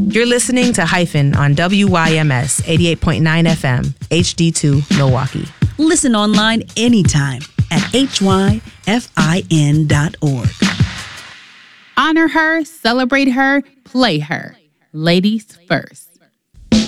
You're listening to Hyphen on WYMS 88.9 FM, HD2 Milwaukee. Listen online anytime at hyfin.org. Honor her, celebrate her, play her. Ladies first.